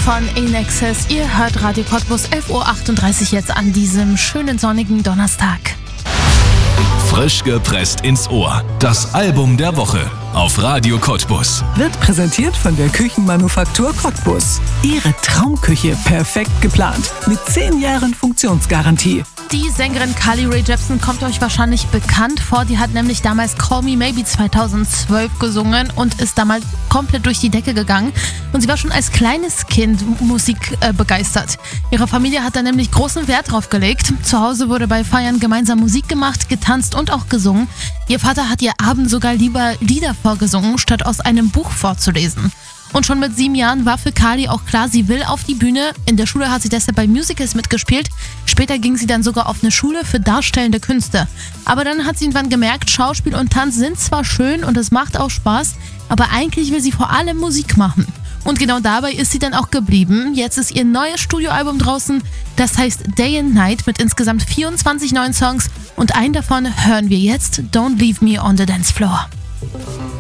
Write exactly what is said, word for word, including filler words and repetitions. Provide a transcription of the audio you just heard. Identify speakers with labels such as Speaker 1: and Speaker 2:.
Speaker 1: von Inexcess. Ihr hört Radio Cottbus, elf Uhr achtunddreißig jetzt an diesem schönen sonnigen Donnerstag.
Speaker 2: Frisch gepresst ins Ohr. Das Album der Woche auf Radio Cottbus.
Speaker 3: Wird präsentiert von der Küchenmanufaktur Cottbus. Ihre Traumküche perfekt geplant. Mit zehn Jahren Funktionsgarantie.
Speaker 1: Die Sängerin Carly Rae Jepsen kommt euch wahrscheinlich bekannt vor. Die hat nämlich damals Call Me Maybe zweitausendzwölf gesungen und ist damals komplett durch die Decke gegangen. Und sie war schon als kleines Kind Musik äh, begeistert. Ihre Familie hat da nämlich großen Wert drauf gelegt. Zu Hause wurde bei Feiern gemeinsam Musik gemacht, getanzt und auch gesungen. Ihr Vater hat ihr abends sogar lieber Lieder vorgesungen, statt aus einem Buch vorzulesen. Und schon mit sieben Jahren war für Carly auch klar, sie will auf die Bühne. In der Schule hat sie deshalb bei Musicals mitgespielt. Später ging sie dann sogar auf eine Schule für darstellende Künste. Aber dann hat sie irgendwann gemerkt, Schauspiel und Tanz sind zwar schön und es macht auch Spaß, aber eigentlich will sie vor allem Musik machen. Und genau dabei ist sie dann auch geblieben. Jetzt ist ihr neues Studioalbum draußen. Das heißt Day and Night mit insgesamt vierundzwanzig neuen Songs. Und einen davon hören wir jetzt, Don't Leave Me on the Dance Floor.